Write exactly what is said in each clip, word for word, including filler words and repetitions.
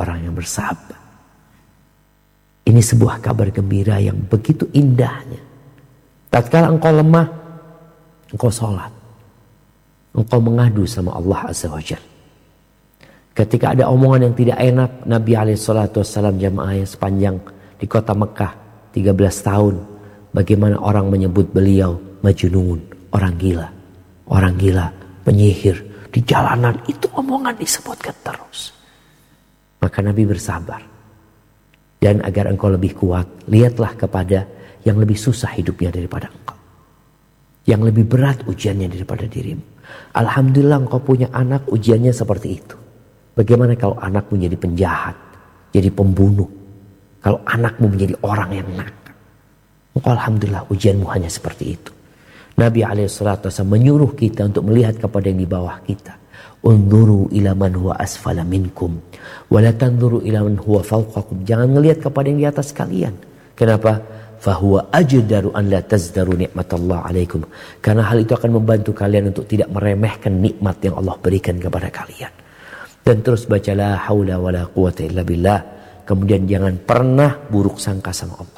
orang yang bersabar. Ini sebuah kabar gembira yang begitu indahnya. Tatkala engkau lemah, engkau sholat. Engkau mengadu sama Allah Azza wa Jalla. Ketika ada omongan yang tidak enak, Nabi alaihi salatu wassalam jamaah yang sepanjang di kota Mekah tiga belas tahun. Bagaimana orang menyebut beliau majnun, orang gila. Orang gila, penyihir. Di jalanan itu omongan disebutkan terus. Maka Nabi bersabar. Dan agar engkau lebih kuat, lihatlah kepada yang lebih susah hidupnya daripada engkau. Yang lebih berat ujiannya daripada dirimu. Alhamdulillah engkau punya anak, ujiannya seperti itu. Bagaimana kalau anakmu jadi penjahat, jadi pembunuh. Kalau anakmu menjadi orang yang nakal. Engkau alhamdulillah ujianmu hanya seperti itu. Nabi alaihi salatu wasallam menyuruh kita untuk melihat kepada yang di bawah kita. Unzuru ila man huwa asfala minkum wa la tanzuru ila man huwa fawqakum. Jangan melihat kepada yang di atas kalian. Kenapa? Fahuwa ajdaru an la tazdaru nikmatallah alaikum. Karena hal itu akan membantu kalian untuk tidak meremehkan nikmat yang Allah berikan kepada kalian. Dan terus baca la haula wala quwata illa billah. Kemudian jangan pernah buruk sangka sama Allah.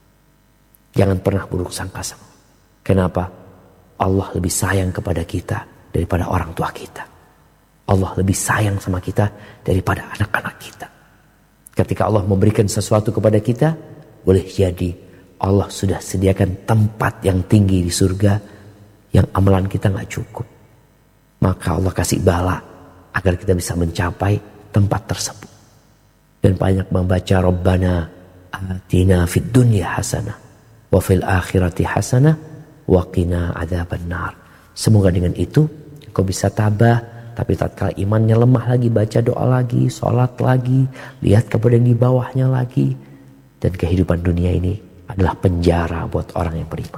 Jangan pernah buruk sangka sama Allah. Kenapa? Allah lebih sayang kepada kita daripada orang tua kita. Allah lebih sayang sama kita daripada anak-anak kita. Ketika Allah memberikan sesuatu kepada kita, boleh jadi Allah sudah sediakan tempat yang tinggi di surga yang amalan kita gak cukup. Maka Allah kasih bala agar kita bisa mencapai tempat tersebut. Dan banyak membaca Rabbana atina fid dunya hasanah wa fil akhirati hasanah wa qina adzabannar. Semoga dengan itu kau bisa tabah, tapi tatkala imannya lemah lagi, baca doa lagi, sholat lagi, lihat kepada yang di bawahnya lagi. Dan kehidupan dunia ini adalah penjara buat orang yang beriman.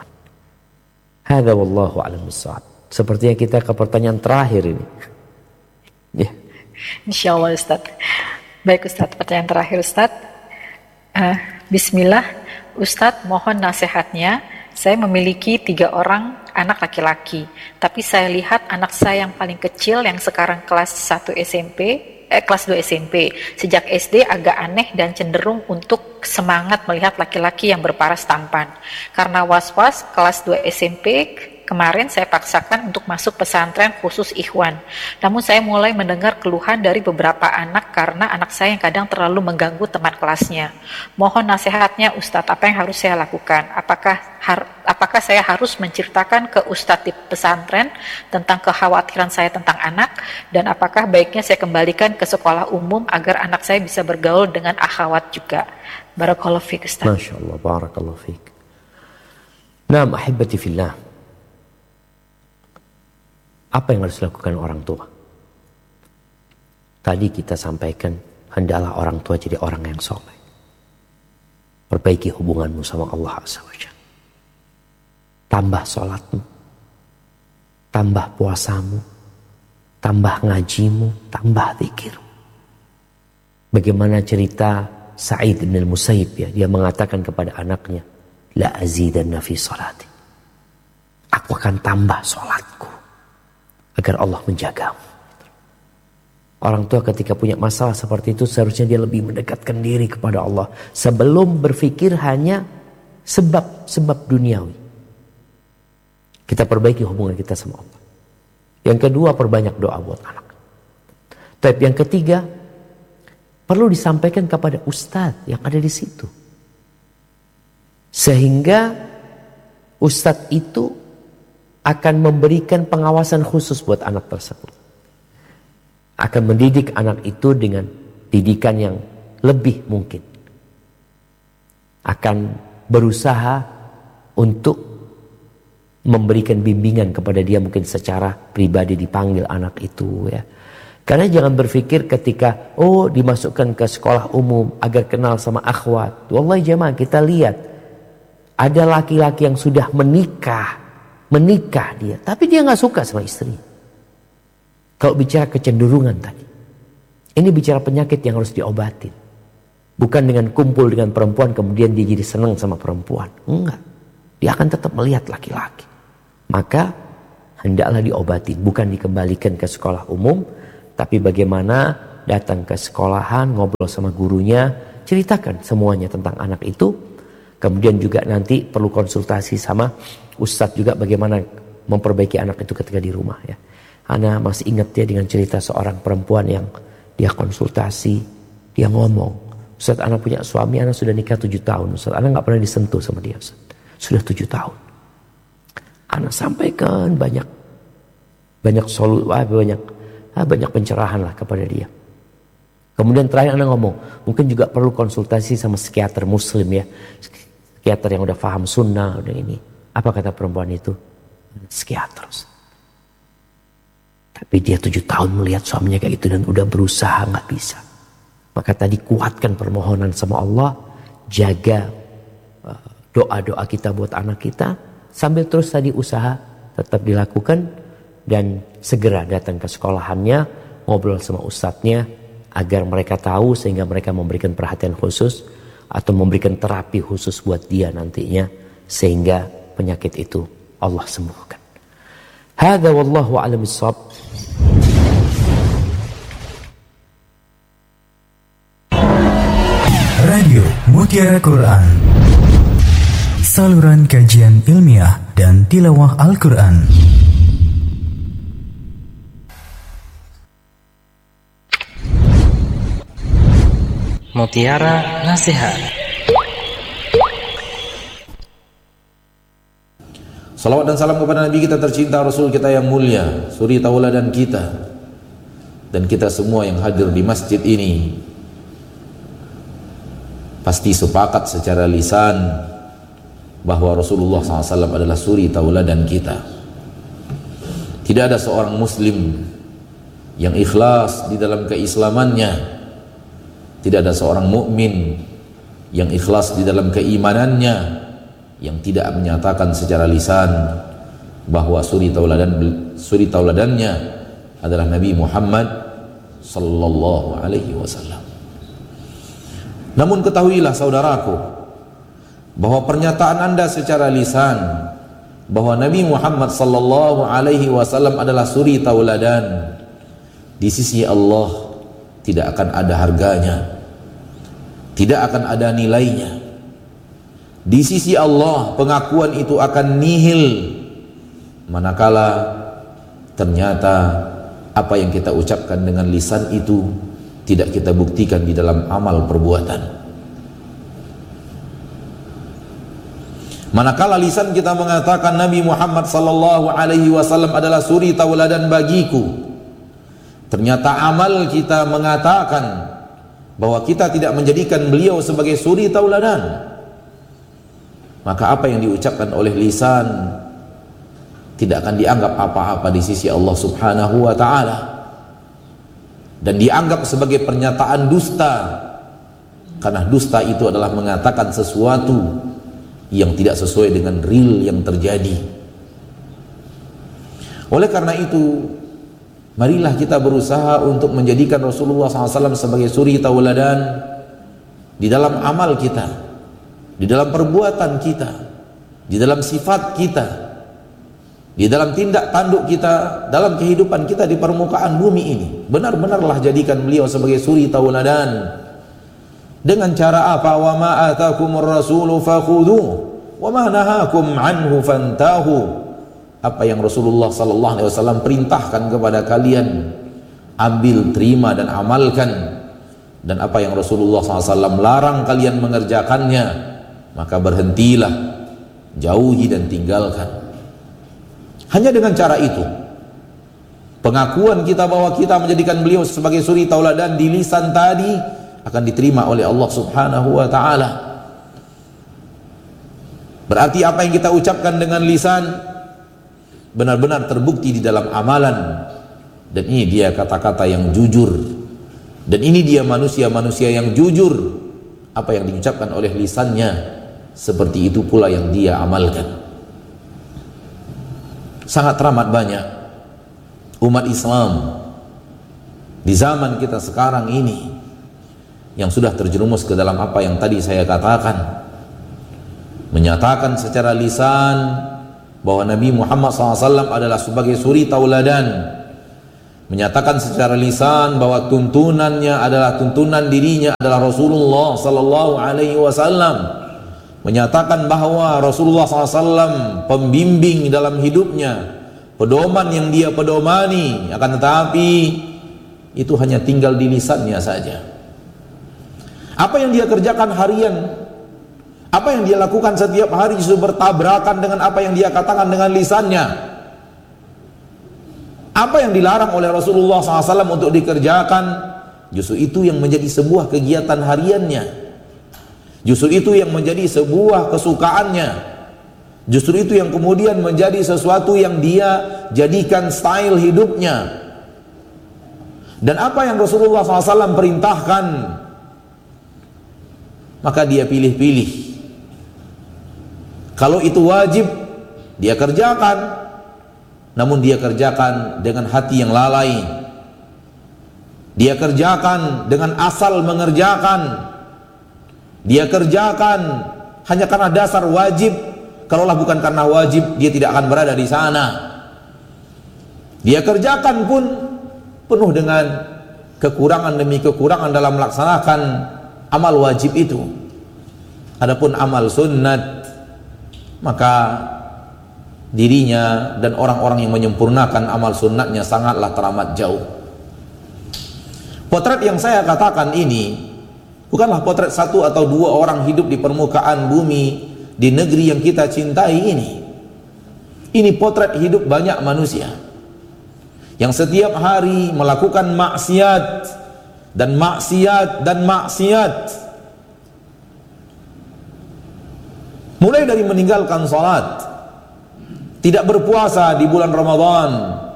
Hadza wallahu a'lam bissawab. Sepertinya kita ke pertanyaan terakhir ini. Ya. Insyaallah Ustaz. Baik Ustaz, pertanyaan terakhir Ustaz. Uh, Bismillah, Ustaz mohon nasihatnya. Saya memiliki tiga orang anak laki-laki, tapi saya lihat anak saya yang paling kecil yang sekarang kelas satu S M P, eh, kelas dua S M P, sejak S D agak aneh dan cenderung untuk semangat melihat laki-laki yang berparas tampan. Karena was-was kelas dua S M P, kemarin saya paksakan untuk masuk pesantren khusus ikhwan. Namun saya mulai mendengar keluhan dari beberapa anak karena anak saya yang kadang terlalu mengganggu teman kelasnya. Mohon nasihatnya Ustadz, apa yang harus saya lakukan? Apakah har- apakah saya harus menceritakan ke Ustadz di pesantren tentang kekhawatiran saya tentang anak? Dan apakah baiknya saya kembalikan ke sekolah umum agar anak saya bisa bergaul dengan akhwat juga? Barakallahu fiik Ustadz. Masya Allah, barakallahu fiik. Naam ahibati fillah. Apa yang harus dilakukan orang tua? Tadi kita sampaikan, hendaklah orang tua jadi orang yang soleh. Perbaiki hubunganmu sama Allah Azza wa Jalla. Tambah sholatmu, tambah puasamu, tambah ngajimu, tambah zikirmu. Bagaimana cerita Sa'id bin al-Musayyib ya, dia mengatakan kepada anaknya, la azidanna fi salati. Aku akan tambah sholatku agar Allah menjagamu. Orang tua ketika punya masalah seperti itu seharusnya dia lebih mendekatkan diri kepada Allah sebelum berpikir hanya sebab-sebab duniawi. Kita perbaiki hubungan kita sama Allah. Yang kedua, perbanyak doa buat anak. Tapi yang ketiga, perlu disampaikan kepada ustadz yang ada di situ. Sehingga ustadz itu akan memberikan pengawasan khusus buat anak tersebut. Akan mendidik anak itu dengan didikan yang lebih mungkin. Akan berusaha untuk memberikan bimbingan kepada dia mungkin secara pribadi, dipanggil anak itu ya. Karena jangan berpikir ketika oh dimasukkan ke sekolah umum agar kenal sama akhwat. Wallahi jemaah, kita lihat ada laki-laki yang sudah menikah. Menikah dia, tapi dia gak suka sama istrinya. Kalau bicara kecenderungan tadi, ini bicara penyakit yang harus diobatin. Bukan dengan kumpul dengan perempuan kemudian dia jadi senang sama perempuan. Enggak, dia akan tetap melihat laki-laki. Maka hendaklah diobatin, bukan dikembalikan ke sekolah umum, tapi bagaimana datang ke sekolahan, ngobrol sama gurunya, ceritakan semuanya tentang anak itu. Kemudian juga nanti perlu konsultasi sama ustadz juga bagaimana memperbaiki anak itu ketika di rumah ya. Ana masih ingat dia dengan cerita seorang perempuan yang dia konsultasi, dia ngomong, Ustadz, anak punya suami, anak sudah nikah tujuh tahun, Ustadz, anak nggak pernah disentuh sama dia, Ustadz. Sudah tujuh tahun. Anak sampaikan banyak, banyak solu, banyak, banyak pencerahan lah kepada dia. Kemudian terakhir anak ngomong, mungkin juga perlu konsultasi sama psikiater muslim ya, psikiater yang udah paham sunnah, udah ini. Apa kata perempuan itu? Psikiater. Tapi dia tujuh tahun melihat suaminya kayak gitu dan udah berusaha nggak bisa. Maka tadi kuatkan permohonan sama Allah, jaga uh, doa-doa kita buat anak kita, sambil terus tadi usaha tetap dilakukan dan segera datang ke sekolahannya, ngobrol sama ustadznya agar mereka tahu sehingga mereka memberikan perhatian khusus atau memberikan terapi khusus buat dia nantinya sehingga penyakit itu Allah sembuhkan. Hadza wallahu a'lam bissawab. Radio Mutiara Quran, saluran kajian ilmiah dan tilawah Al-Quran. Mutiara Nasihat. Salawat dan salam kepada Nabi kita tercinta, Rasul kita yang mulia, suri tauladan kita, dan kita semua yang hadir di masjid ini pasti sepakat secara lisan bahwa Rasulullah shallallahu alaihi wasallam adalah suri tauladan kita. Tidak ada seorang muslim yang ikhlas di dalam keislamannya, tidak ada seorang mukmin yang ikhlas di dalam keimanannya yang tidak menyatakan secara lisan bahwa suri tauladan suri tauladannya adalah Nabi Muhammad sallallahu alaihi wasallam. Namun ketahuilah saudaraku bahwa pernyataan Anda secara lisan bahwa Nabi Muhammad sallallahu alaihi wasallam adalah suri tauladan di sisi Allah tidak akan ada harganya, tidak akan ada nilainya. Di sisi Allah pengakuan itu akan nihil manakala ternyata apa yang kita ucapkan dengan lisan itu tidak kita buktikan di dalam amal perbuatan. Manakala lisan kita mengatakan Nabi Muhammad sallallahu alaihi wasallam adalah suri tauladan bagiku, ternyata amal kita mengatakan bahwa kita tidak menjadikan beliau sebagai suri tauladan, maka apa yang diucapkan oleh lisan tidak akan dianggap apa-apa di sisi Allah Subhanahu wa ta'ala, dan dianggap sebagai pernyataan dusta, karena dusta itu adalah mengatakan sesuatu yang tidak sesuai dengan real yang terjadi. Oleh karena itu, marilah kita berusaha untuk menjadikan Rasulullah shallallahu alaihi wasallam sebagai suri tauladan di dalam amal kita, di dalam perbuatan kita, di dalam sifat kita, di dalam tindak tanduk kita, dalam kehidupan kita di permukaan bumi ini. Benar-benarlah jadikan beliau sebagai suri tauladan. Dengan cara apa? Wa ma atakumur rasulu fakhudhuhu wa ma nahakum anhu fantahu. Apa yang Rasulullah sallallahu alaihi wasallam perintahkan kepada kalian, ambil, terima dan amalkan. Dan apa yang Rasulullah sallallahu alaihi wasallam larang kalian mengerjakannya, maka berhentilah, jauhi dan tinggalkan. Hanya dengan cara itu, pengakuan kita bahwa kita menjadikan beliau sebagai suri tauladan di lisan tadi akan diterima oleh Allah Subhanahu wa ta'ala. Berarti apa yang kita ucapkan dengan lisan benar-benar terbukti di dalam amalan, dan ini dia kata-kata yang jujur, dan ini dia manusia-manusia yang jujur. Apa yang diucapkan oleh lisannya, seperti itu pula yang dia amalkan. Sangat teramat banyak umat Islam di zaman kita sekarang ini yang sudah terjerumus ke dalam apa yang tadi saya katakan, menyatakan secara lisan bahwa Nabi Muhammad shallallahu alaihi wasallam adalah sebagai suri tauladan, menyatakan secara lisan bahwa tuntunannya adalah tuntunan dirinya adalah Rasulullah sallallahu alaihi wasallam, menyatakan bahwa Rasulullah sallallahu alaihi wasallam pembimbing dalam hidupnya, pedoman yang dia pedomani, akan tetapi itu hanya tinggal di lisannya saja. Apa yang dia kerjakan harian, apa yang dia lakukan setiap hari justru bertabrakan dengan apa yang dia katakan dengan lisannya. Apa yang dilarang oleh Rasulullah sallallahu alaihi wasallam untuk dikerjakan, justru itu yang menjadi sebuah kegiatan hariannya, justru itu yang menjadi sebuah kesukaannya, justru itu yang kemudian menjadi sesuatu yang dia jadikan style hidupnya. Dan apa yang Rasulullah sallallahu alaihi wasallam perintahkan, maka dia pilih-pilih. Kalau itu wajib, dia kerjakan, namun dia kerjakan dengan hati yang lalai. Dia kerjakan dengan asal mengerjakan. Dia kerjakan hanya karena dasar wajib. Kalaulah bukan karena wajib, dia tidak akan berada di sana. Dia kerjakan pun penuh dengan kekurangan demi kekurangan dalam melaksanakan amal wajib itu. Adapun amal sunnat, maka dirinya dan orang-orang yang menyempurnakan amal sunnatnya sangatlah teramat jauh. Potret yang saya katakan ini bukanlah potret satu atau dua orang hidup di permukaan bumi di negeri yang kita cintai ini. Ini potret hidup banyak manusia yang setiap hari melakukan maksiat dan maksiat dan maksiat, mulai dari meninggalkan salat, tidak berpuasa di bulan Ramadan,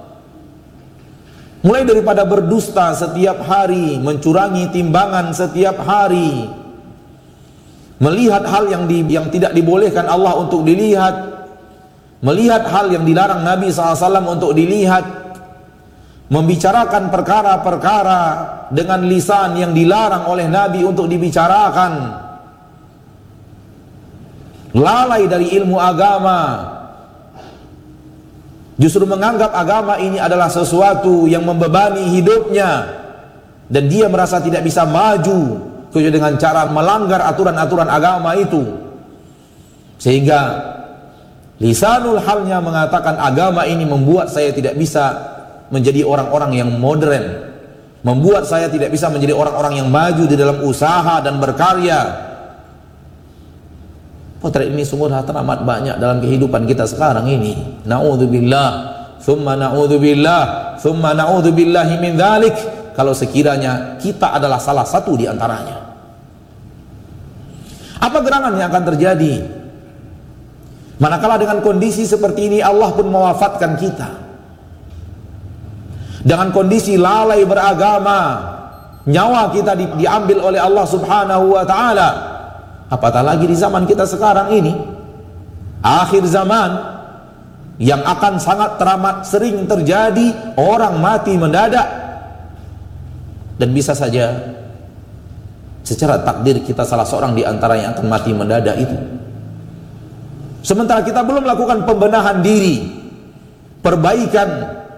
mulai daripada berdusta setiap hari, mencurangi timbangan setiap hari, melihat hal yang di, yang tidak dibolehkan Allah untuk dilihat, melihat hal yang dilarang Nabi sallallahu alaihi wasallam untuk dilihat, membicarakan perkara-perkara dengan lisan yang dilarang oleh Nabi untuk dibicarakan, lalai dari ilmu agama, justru menganggap agama ini adalah sesuatu yang membebani hidupnya, dan dia merasa tidak bisa maju kecuali dengan cara melanggar aturan-aturan agama itu. Sehingga lisanul halnya mengatakan agama ini membuat saya tidak bisa menjadi orang-orang yang modern, membuat saya tidak bisa menjadi orang-orang yang maju di dalam usaha dan berkarya. Potret ini sungguh teramat banyak dalam kehidupan kita sekarang ini. Na'udzubillah, thumma na'udzubillah, thumma na'udzubillahi min dzalik. Kalau sekiranya kita adalah salah satu di antaranya, apa gerangan yang akan terjadi? Manakala dengan kondisi seperti ini Allah pun mewafatkan kita, dengan kondisi lalai beragama, nyawa kita di, diambil oleh Allah subhanahu wa ta'ala. Apatah lagi di zaman kita sekarang ini, akhir zaman, yang akan sangat teramat sering terjadi, orang mati mendadak. Dan bisa saja secara takdir kita salah seorang di antara yang akan mati mendadak itu. Sementara kita belum melakukan pembenahan diri, perbaikan.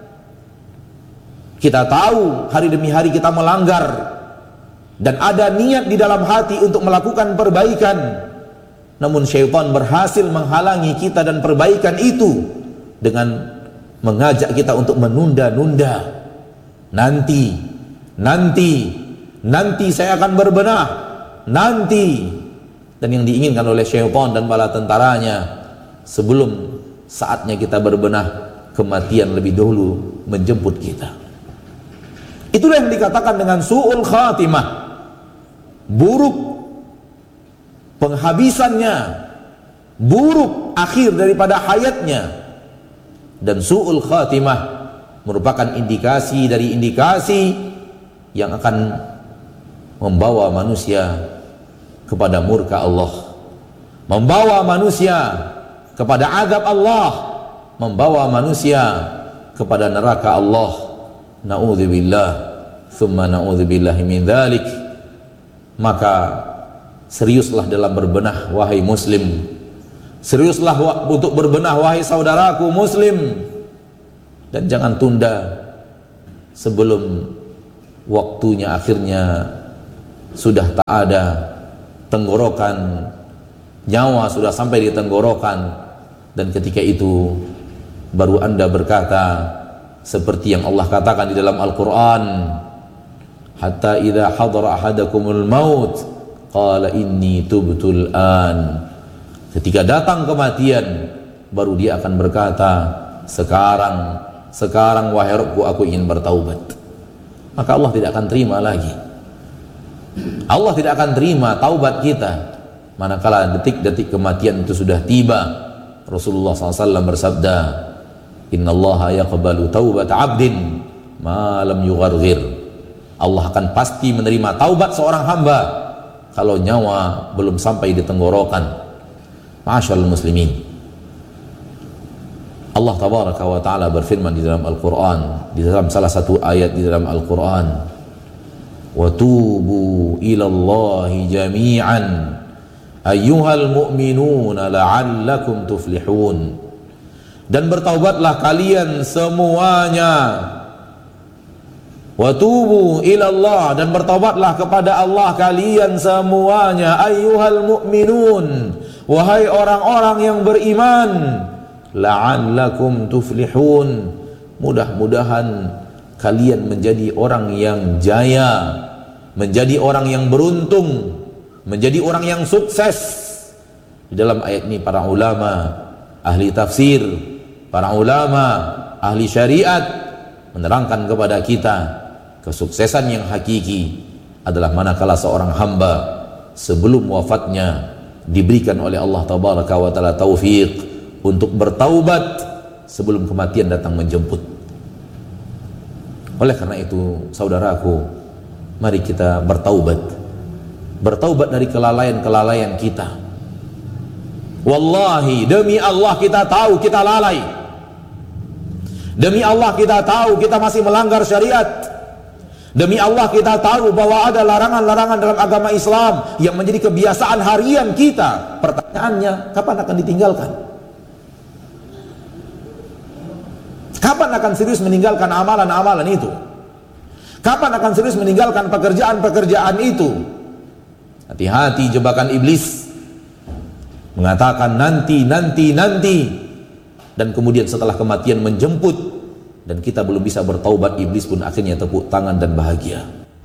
Kita tahu hari demi hari kita melanggar, dan ada niat di dalam hati untuk melakukan perbaikan, namun syaitan berhasil menghalangi kita dan perbaikan itu dengan mengajak kita untuk menunda-nunda. Nanti, nanti, nanti saya akan berbenah, nanti. Dan yang diinginkan oleh syaitan dan bala tentaranya, sebelum saatnya kita berbenah, kematian lebih dahulu menjemput kita. Itulah yang dikatakan dengan su'ul khatimah, buruk penghabisannya, buruk akhir daripada hayatnya. Dan su'ul khatimah merupakan indikasi dari indikasi yang akan membawa manusia kepada murka Allah, membawa manusia kepada azab Allah, membawa manusia kepada neraka Allah. Na'udzubillah, thumma na'udzubillahi min dzalik. Maka seriuslah dalam berbenah wahai muslim, seriuslah untuk berbenah wahai saudaraku muslim, dan jangan tunda, sebelum waktunya akhirnya sudah tak ada tenggorokan, nyawa sudah sampai di tenggorokan, dan ketika itu baru Anda berkata seperti yang Allah katakan di dalam Al-Quran, hatta idza hadara ahadakumul maut qala inni tubtul an. Ketika datang kematian, baru dia akan berkata, sekarang sekarang wahai Rabbku, aku ingin bertaubat. Maka Allah tidak akan terima lagi. Allah tidak akan terima taubat kita manakala detik-detik kematian itu sudah tiba. Rasulullah shallallahu alaihi wasallam bersabda, innallaha yaqbalu taubat abdin ma lam yugharghir. Allah akan pasti menerima taubat seorang hamba kalau nyawa belum sampai di tenggorokan. Ma'asyiral muslimin, Allah tabaraka wa ta'ala berfirman di dalam Al-Quran, di dalam salah satu ayat di dalam Al-Quran, wa tubu ilallahi jami'an ayyuhal mu'minuna la'allakum tuflihun. Dan bertaubatlah kalian semuanya, wa tubu ilallah, dan bertaubatlah kepada Allah kalian semuanya, ayyuhal mu'minun, wahai orang-orang yang beriman, la'allakum tuflihun, mudah-mudahan kalian menjadi orang yang jaya, menjadi orang yang beruntung, menjadi orang yang sukses. Di dalam ayat ini para ulama ahli tafsir, para ulama ahli syariat menerangkan kepada kita kesuksesan yang hakiki adalah manakala seorang hamba sebelum wafatnya diberikan oleh Allah tabaraka wa ta'ala taufik untuk bertaubat sebelum kematian datang menjemput. Oleh karena itu, saudaraku, mari kita bertaubat. Bertaubat dari kelalaian-kelalaian kita. Wallahi, demi Allah kita tahu kita lalai. Demi Allah kita tahu kita masih melanggar syariat. Demi Allah kita tahu bahwa ada larangan-larangan dalam agama Islam yang menjadi kebiasaan harian kita. Pertanyaannya, kapan akan ditinggalkan? Kapan akan serius meninggalkan amalan-amalan itu? Kapan akan serius meninggalkan pekerjaan-pekerjaan itu? Hati-hati jebakan iblis. Mengatakan nanti, nanti, nanti. Dan kemudian setelah kematian menjemput, dan kita belum bisa bertaubat, iblis pun akhirnya tepuk tangan dan bahagia.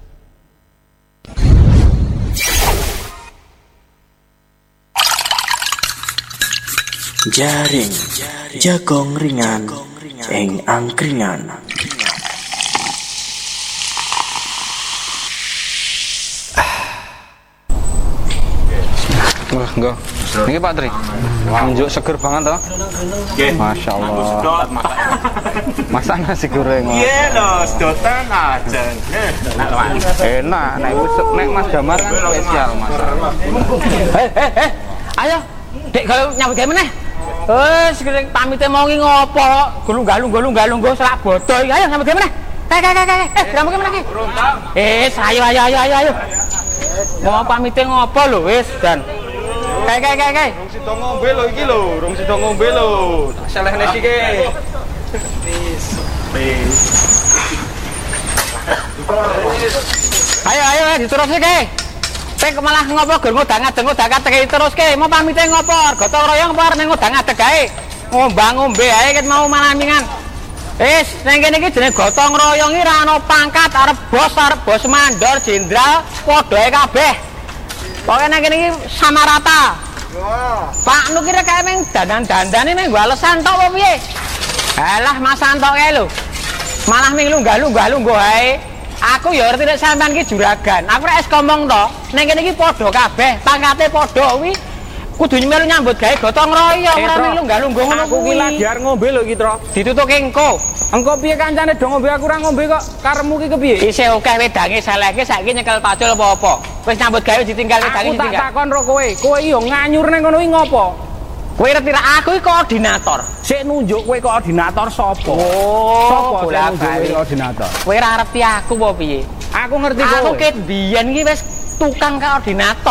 Jaring jagong ringan ing angkringan. Wah, enggak. Ini Pak Tri. Unjuk seger banget toh. Masya Allah. Masak nasi goreng. Iya loh, sedotan aja. Enak, nek nek Mas Damar kan spesial masak. Eh, eh, eh. Ayo, Dek kalau nyambut gawe meneh. Wes pamite mau ngi ngopo? Gulung-galung gulung-galung go selak bodoh iki. Ayo nyambut gawe meneh. Kae kae kae. Eh, nyambut gawe meneh iki. Eh, ayo ayo ayo ayo ayo. Mau pamite ngopo lho wis dan. Kae kae kae kae. Rung sida ngombe lho iki lho, rung sida ngombe lho. Selehne siki. Ayo ayo diteruske kae. Tek malah ngopo gur ngudang-ngudang teke terus ke. Mau pamite ngopo? Gotong royong apa arep ngudang-ngudang gae? Ngombang ngombe ae ket mau malamingan. Wis, ning kene iki jenenge gotong royong iki ra ono pangkat, arep bos, arep bos mandor, jenderal, padha ae kabeh. Pokoke ning kene iki sama rata. Pak Nu kira kae meng dandan-dandane meng walesan tok apa piye? Alah Mas Antok kae lho. Malah ming lunggah-lunggah-lungguh ae. Aku ya ngerti nek sampean iki juragan. Aku rek es ngomong to, ning kene iki padha kabeh, pangkate padha kuwi kudu nyemelu nyambut gawe gotong royong ora ming lunggah-lungguh ngono kuwi. Aku ki lagi arep ngombe lho iki, Tro. Ditutuke engko. Engko piye kancane do ngombe aku ora ngombe kok. Karepmu ki kepiye? Isih akeh wedange seleke saiki nyekel pacul apa-apa. Wis nyambut gawe ditinggal wedange ditinggal. Aku tak takon ro kowe. Kowe yo nganyur ning ngono iki ngopo? Kowe ngerti ra aku iki koordinator. Sik nunjuk kowe koordinator sapa? Oh, sapa sing nunjuk koordinator? Kowe ra ngerti aku apa piye? Aku ngerti kowe. Aku ket biyen iki wis tukang koordinator.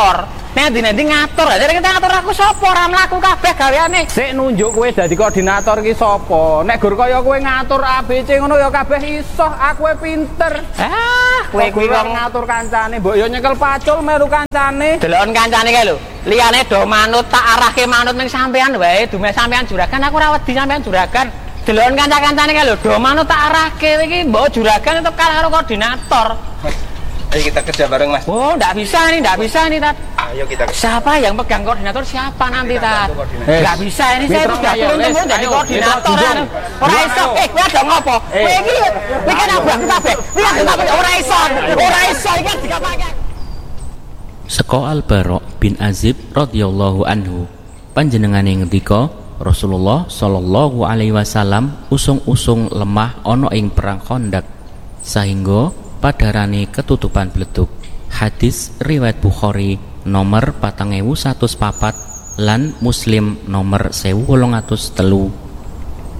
Nek ndi-ndi ngatur, jadi kita ngatur aku sapa ora mlaku kabeh gaweane. Sik nunjuk kowe dadi koordinator ki sapa? Nek gur kaya kowe ngatur A B C ngono ya kabeh iso, aku pinter. Ah, kowe kuwi kok ngatur kancane, mbok yo nyekel pacul meru kancane. Delokon kancane kae lho. Liyane do manut tak arahke manut ning sampean wae, dume sampean juragan aku ora wedi sampean juragan. Delokon kanca-kancane kae lho, do manut tak arahke iki mbok juragan tetep kalah karo koordinator. Ayo kita kerja bareng Mas. Oh, enggak bisa ini, enggak bisa ini Tat. Ayo kita. Siapa yang pegang koordinator siapa nanti Tat? Enggak bisa ini saya sudah turun-turun jadi koordinator. Ora iso. Eh, kowe ada ngopo? Kowe iki kowe kan aku kabeh. Kowe kabeh ora iso. Ora iso iki dikapake. Seko Al-Bara' bin Azib radhiyallahu anhu panjenengane ngendika Rasulullah sallallahu alaihi wasallam usung-usung lemah ana ing perang Khandaq sehingga padarane ketutupan bleduk. Hadis riwayat Bukhari nomor patang ewu satus papat lan Muslim nomor sewu wolung atus telu.